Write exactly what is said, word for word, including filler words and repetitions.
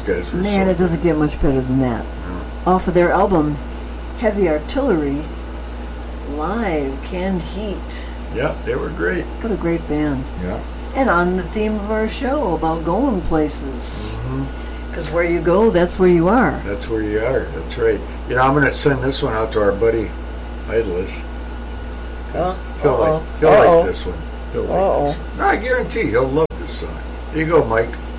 those guys were Man, so it doesn't get much better than that. Yeah. Off of their album, Heavy Artillery, Live, Canned Heat. Yeah, they were great. What a great band. Yeah. And on the theme of our show about going places. Because where you go, that's where you are. That's where you are. That's right. You know, I'm going to send this one out to our buddy Idless. Oh, He'll uh-oh. like, he'll Uh-oh. like this one. He'll like Uh-oh. this one. No, I guarantee he'll love this song. Here you go, Mike.